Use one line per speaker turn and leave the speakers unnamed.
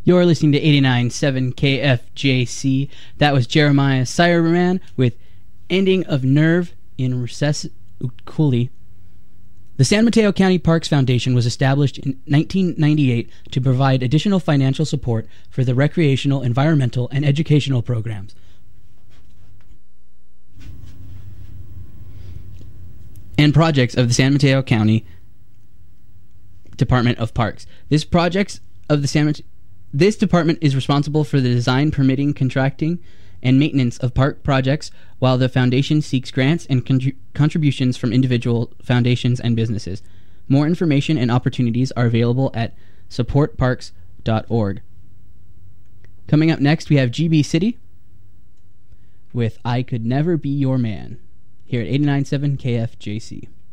You're listening to 89.7 KFJC. That was Jeremiah Cyberman with Ending of Nerve in Recess Cooley. The San Mateo County Parks Foundation was established in 1998 to provide additional financial support for the recreational, environmental, and educational programs and projects of the San Mateo County Department of Parks. This department is responsible for the design, permitting, contracting, and maintenance of park projects, while the foundation seeks grants and contributions from individual foundations and businesses. More information and opportunities are available at supportparks.org. Coming up next, we have GB City with I Could Never Be Your Man, here at 89.7 KFJC.